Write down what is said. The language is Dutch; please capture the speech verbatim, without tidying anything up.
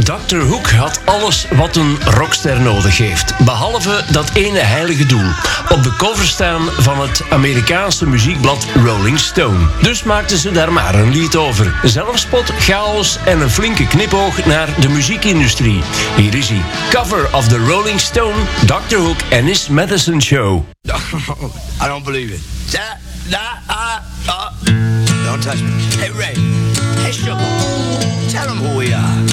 doctor Hook had alles wat een rockster nodig heeft, behalve dat ene heilige doel: op de cover staan van het Amerikaanse muziekblad Rolling Stone. Dus maakten ze daar maar een lied over. Zelfspot, chaos en een flinke knipoog naar de muziekindustrie. Hier is hij, cover of the Rolling Stone, doctor Hook and his Medicine Show. I don't believe it. That, that, uh, uh. Don't touch me. Hey, Ray. Hey, Sugar. Tell them who we are.